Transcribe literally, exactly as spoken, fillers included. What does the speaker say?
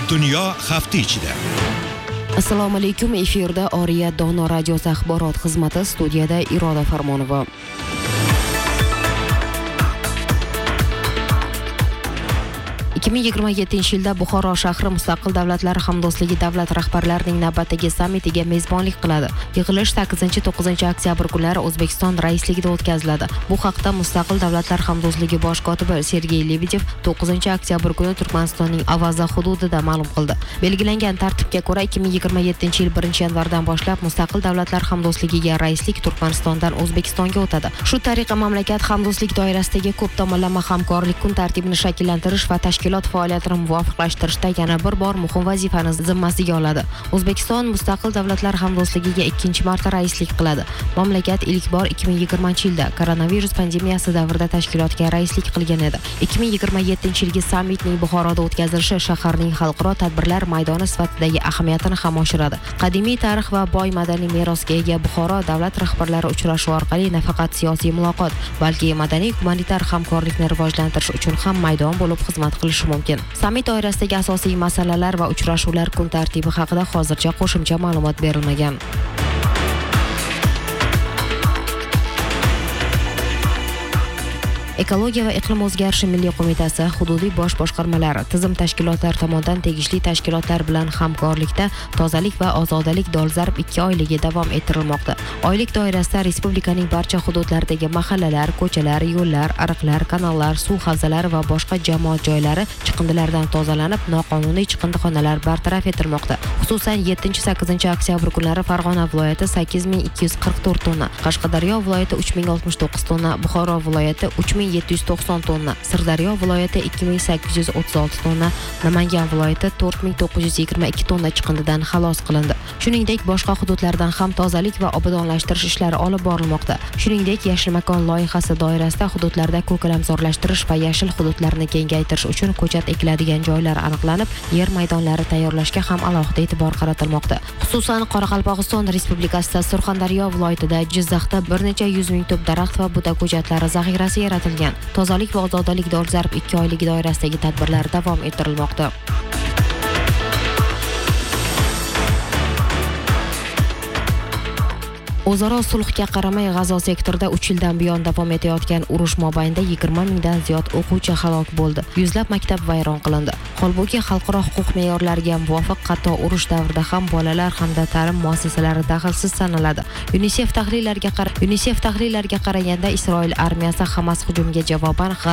Dunyo hafta ichida. Assalomu alaykum, efirda Oriya Dono radiosi axborot xizmati, studiyada Iroda Farmonova. ikki ming yigirma yettinchi yilda Buxoro shahri Mustaqil Davlatlar Hamdo'stligi davlat rahbarlarining navbatdagi sammitiga mezbonlik qiladi. Yig'ilish sakkizinchi to'qqizinchi oktyabr kunlari O'zbekiston raisligida o'tkaziladi. Bu haqda Mustaqil Davlatlar Hamdo'stligi bosh kotibi Sergey Lebedev to'qqizinchi oktyabr kuni Turkmanistonning Avaza hududida ma'lum qildi. Belgilangan tartibga ko'ra ikki ming yigirma yettinchi yil birinchi yanvardan boshlab Mustaqil Davlatlar Hamdo'stligiga raislik Turkmanistondan O'zbekistonga o'tadi. Shu tariqa mamlakat hamdo'stlik doirasidagi ko'p tomonlama hamkorlik kun tartibini shakllantirish va tashkilot faoliyatini muvofiqlashtirishda yana bir bor muhim vazifani zimmasiga oladi. O'zbekiston Mustaqil Davlatlar Hamdo'stligiga ikkinchi marta raislik qiladi. Mamlakat ilk bor ikki ming yigirmanchi yilda koronavirus pandemiyasi davrida tashkilotga raislik qilgan edi. ikki ming yigirma yettinchi yilgi sammitning Buxoroda o'tkazilishi shaharning xalqaro tadbirlar maydoni sifatidagi ahamiyatini ham oshiradi. Qadimiy tarix va boy madaniy merosga ega Buxoro davlat rahbarlari uchrashuvi orqali nafaqat siyosiy muloqot, balki madaniy humanitar hamkorlikni rivojlantirish uchun ham maydon bo'lib xizmat qilishi mumkin. Sammit doirasidagi asosiy masalalar va uchrashuvlar kun tartibi haqida hozircha qo'shimcha ma'lumot berilmagan. Ekologiya va iqlim o'zgarishi milliy qo'mitasi hududiy bosh boshqarmalari tizim tashkilotlari tomonidan tegishli tashkilotlar bilan hamkorlikda tozalik va ozodalik dolzarb ikki oyligi davom ettirilmoqda. Oylik doirasida respublikaning barcha hududlaridagi mahallalar, ko'chalar, yo'llar, ariqlar, kanallar, suv havzalari va boshqa jamoat joylari chiqindilardan tozalanib, noqonuniy chiqindixonalar bartaraf etilmoqda. Xususan yettinchi sakkizinchi oktyabr kunlari Farg'ona viloyati sakkiz ming ikki yuz qirq to'rt tonna, Qashqadaryo viloyati uch ming oltmish to'qqiz tonna, Buxoro viloyati uch ming yetti yuz to'qson tonna, Sirdaryo viloyati ikki ming sakkiz yuz o'ttiz olti tonna, Namangan viloyati to'rt ming to'qqiz yuz yigirma ikki tonna chiqindidan xalos qilindi. Shuningdek, boshqa hududlardan ham tozalik va obodonlashtirish ishlari olib borilmoqda. Shuningdek, yashil makon loyihasi doirasida hududlarda ko'kalamzorlashtirish va yashil hududlarni kengaytirish uchun ko'chat ekiladigan joylar aniqlanib, yer maydonlari tayyorlashga ham alohida e'tibor qaratilmoqda. Xususan, Qoraqalpog'iston Respublikasida Surxondaryo viloyatida Jizzaxda bir necha yuz ming tup daraxt va buta ko'chatlari zaxirasi yaratilgan. Tozalik va ozodalik dolzarb ikki oyligi doirasidagi tadbirlar davom ettirilmoqda. O'zaro sulhga qaramay G'azo sektorida uch yildan buyon davom etayotgan urush mobaynida yigirma mingdan ziyod o'quvchi halok bo'ldi. Yuzlab maktab vayron qilindi. Holbuki xalqaro huquq me'yorlariga muvofiq hatto urush davrida ham bolalar hamda ta'lim muassasalari daxlsiz sanaladi. UNICEF tahlillariga qara UNICEF tahlillariga qaraganda Isroil armiyasi Hamas hujumiga javoban